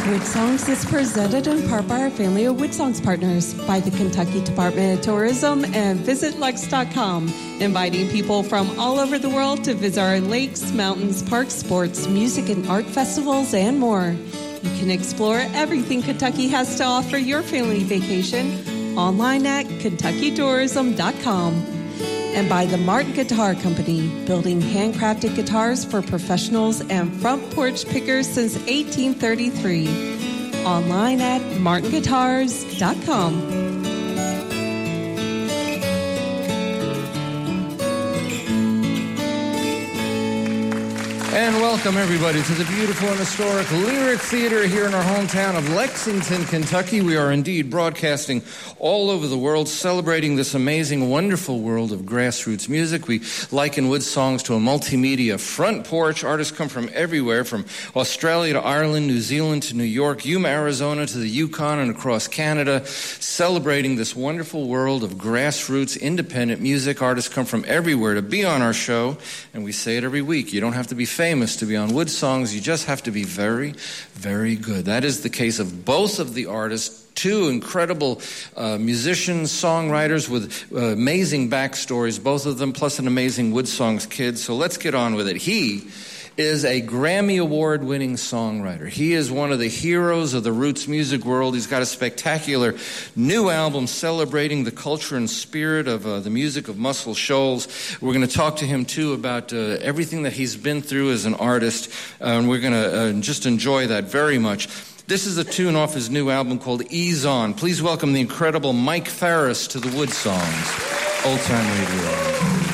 Wood Songs is presented in part by our family of Wood Songs partners, by the Kentucky Department of Tourism and VisitLux.com, inviting people from all over the world to visit our lakes, mountains, parks, sports, music and art festivals, and more. You can explore everything Kentucky has to offer your family vacation online at KentuckyTourism.com. And by the Martin Guitar Company, building handcrafted guitars for professionals and front porch pickers since 1833. Online at martinguitars.com. And welcome, everybody, to the beautiful and historic Lyric Theater here in our hometown of Lexington, Kentucky. We are indeed broadcasting all over the world, celebrating this amazing, wonderful world of grassroots music. We liken Wood Songs to a multimedia front porch. Artists come from everywhere, from Australia to Ireland, New Zealand to New York, Yuma, Arizona to the Yukon and across Canada, celebrating this wonderful world of grassroots, independent music. Artists come from everywhere to be on our show, and we say it every week. You don't have to be famous to be on Wood Songs. You just have to be very, very good. That is the case of both of the artists. Two incredible musicians, songwriters with amazing backstories, both of them, plus an amazing Wood Songs kid. So let's get on with it. He is a Grammy Award-winning songwriter. He is one of the heroes of the roots music world. He's got a spectacular new album celebrating the culture and spirit of the music of Muscle Shoals. We're going to talk to him, too, about everything that he's been through as an artist, and we're going to just enjoy that very much. This is a tune off his new album called Ease On. Please welcome the incredible Mike Farris to the Wood Songs Old Time Radio.